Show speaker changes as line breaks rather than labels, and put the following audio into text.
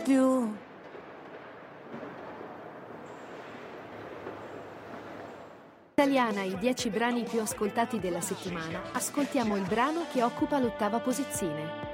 più.
Italiana, i 10 brani più ascoltati della settimana. Ascoltiamo il brano che occupa l'8ª posizione.